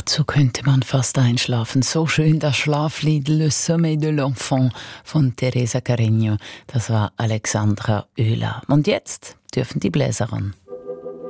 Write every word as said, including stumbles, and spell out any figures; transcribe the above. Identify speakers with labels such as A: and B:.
A: Dazu könnte man fast einschlafen. So schön das Schlaflied Le Sommeil de l'Enfant von Teresa Carreño. Das war Alexandra Oehler. Und jetzt dürfen die Bläser ran.